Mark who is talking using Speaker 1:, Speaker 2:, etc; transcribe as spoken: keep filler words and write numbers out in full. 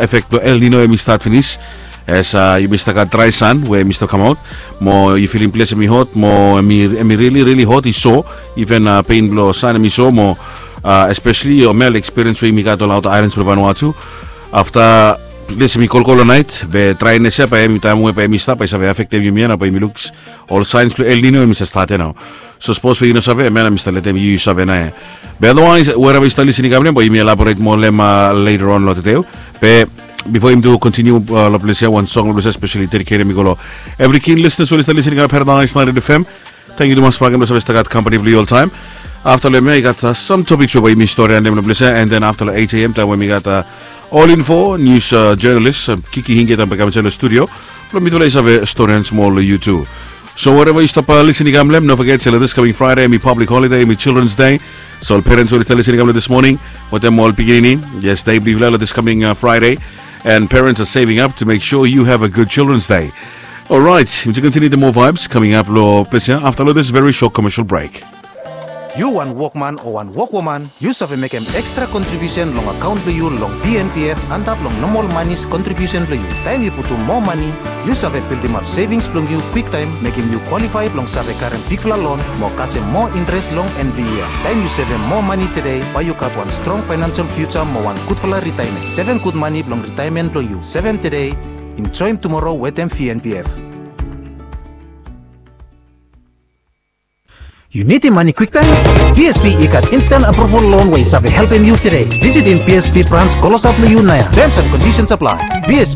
Speaker 1: efecto El Nino e mistat finis. As uh, you mista ka dry sun where mister come out. Mo you feeling place mi hot. Mo mi mi really really hot is so even uh, pain blow sun mi so mo uh, especially your male experience where mi ka to out islands of Vanuatu after place mi kolkolo night be try ne siya pa mi tamu pa mi sta pa sa effective mi na pa mi looks all signs El Nino mi sa state now. So suppose we know save me na mister let you save na. But otherwise wherever you start listening kami boy mi elaborate more lema later on lo teo. Be before him to continue uh, la plesia one song lo especially dedicated mi golo. Every keen listeners who is listening to Paradise ninety F M. Thank you to mas pagan so got company for all time. After le me got uh, some topics about my story and and then after eight a.m. time when we got uh, all info news uh, journalists uh, Kiki Hinget ang pagkaman sa studio. Pero mi tulay sa story and small you too. So wherever you stop uh, listening kamlem, don't forget sila this coming Friday, mi public holiday, mi Children's Day. So all parents who are listening kamlem this morning, what them all beginning. Yes, they believe this coming uh, Friday. And parents are saving up to make sure you have a good Children's Day. Alright, we will continue the more vibes coming up lo, after this very short commercial break.
Speaker 2: You one workman or one workwoman, you have make an extra contribution long account to you long V N P F and up long normal money's contribution to you. Time you put to more money, you have build them up savings long you quick time, making you qualify long save current big loan, more cash more interest long every year. Time you save more money today, why you got one strong financial future, more one good for retirement. Seven good money long retirement long you. Seven today, enjoy tomorrow with them V N P F. You need the money quick time? P S P ikat instant approval loan way sabi helping you today. Visit in P S P branch Kolosap Mayunaya. Terms and conditions apply. P S